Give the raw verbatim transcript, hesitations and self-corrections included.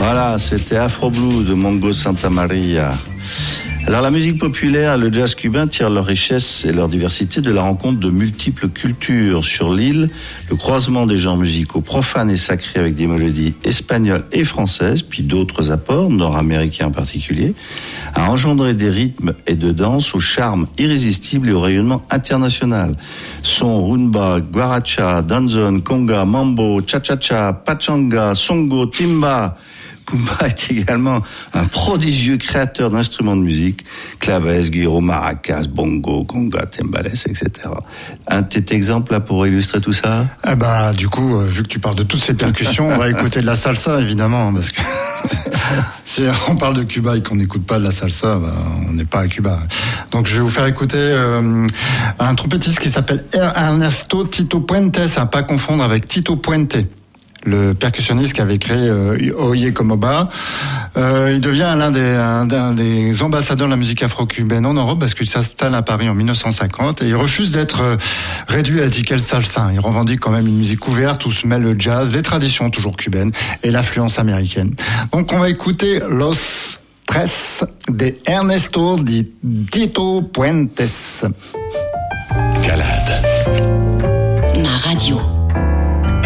Voilà, c'était Afro Blues de Mongo Santa Maria. Alors la musique populaire et le jazz cubain tirent leur richesse et leur diversité de la rencontre de multiples cultures. Sur l'île, le croisement des genres musicaux profanes et sacrés avec des mélodies espagnoles et françaises, puis d'autres apports, nord-américains en particulier, a engendré des rythmes et de danse au charme irrésistible et au rayonnement international. Son rumba, guaracha, danzón, conga, mambo, cha-cha-cha, pachanga, songo, timba. Kumba est également un prodigieux créateur d'instruments de musique, clavez, guiro, maracas, bongo, conga, timbales, et cetera. Un petit exemple là pour illustrer tout ça? Eh bah, du coup, euh, vu que tu parles de toutes ces percussions, on va écouter de la salsa, évidemment, parce que si on parle de Cuba et qu'on n'écoute pas de la salsa, bah, on n'est pas à Cuba. Donc, je vais vous faire écouter euh, un trompettiste qui s'appelle Ernesto Tito Puente, à pas confondre avec Tito Puente, le percussionniste qui avait créé euh, Oye Como Va. Euh, il devient l'un des, un, un des ambassadeurs de la musique afro-cubaine en Europe parce qu'il s'installe à Paris en dix-neuf cent cinquante et il refuse d'être euh, réduit à l'étiquette salsa. Il revendique quand même une musique ouverte où se mêle le jazz, les traditions toujours cubaines et l'influence américaine. Donc on va écouter Los Tres de Ernesto di Tito Puentes. Calade.